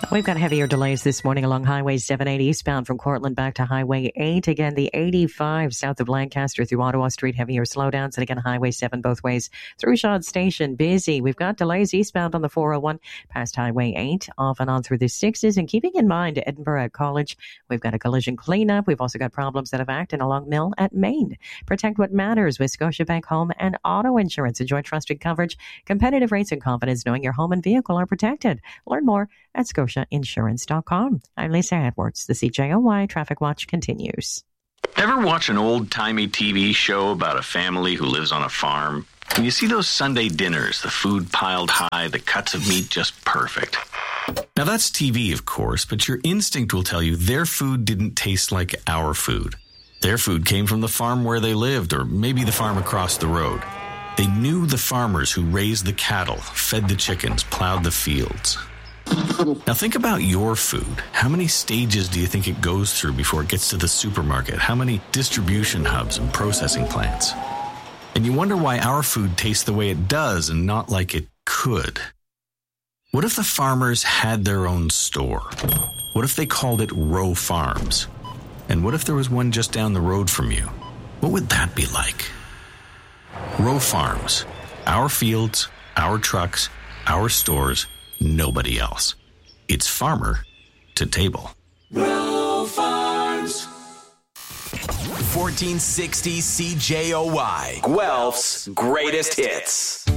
We've got heavier delays this morning along Highway 780 eastbound from Cortland back to Highway 8. Again, the 85 south of Lancaster through Ottawa Street, heavier slowdowns. And again, Highway 7 both ways through Shawd Station, busy. We've got delays eastbound on the 401 past Highway 8, off and on through the 6s. And keeping in mind Edinburgh College, we've got a collision cleanup. We've also got problems that have acted along Mill at Main. Protect what matters with Scotiabank Home and Auto Insurance. Enjoy trusted coverage, competitive rates, and confidence knowing your home and vehicle are protected. Learn more at scotiainsurance.com. I'm Lisa Edwards. The CJOY Traffic Watch continues. Ever watch an old-timey TV show about a family who lives on a farm? And you see those Sunday dinners, the food piled high, the cuts of meat just perfect. Now that's TV, of course, but your instinct will tell you their food didn't taste like our food. Their food came from the farm where they lived, or maybe the farm across the road. They knew the farmers who raised the cattle, fed the chickens, plowed the fields. Now think about your food. How many stages do you think it goes through before it gets to the supermarket? How many distribution hubs and processing plants? And you wonder why our food tastes the way it does and not like it could. What if the farmers had their own store? What if they called it Row Farms? And what if there was one just down the road from you? What would that be like? Row Farms. Our fields, our trucks, our stores, nobody else. It's farmer to table. Row Farms. 1460 CJOY. Guelph's greatest hits.